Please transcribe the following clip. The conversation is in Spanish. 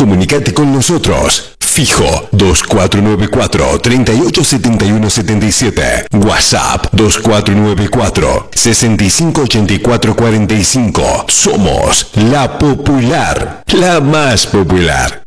Comunicate con nosotros. Fijo 2494-387177. WhatsApp 2494-658445. Somos La Popular, la más popular.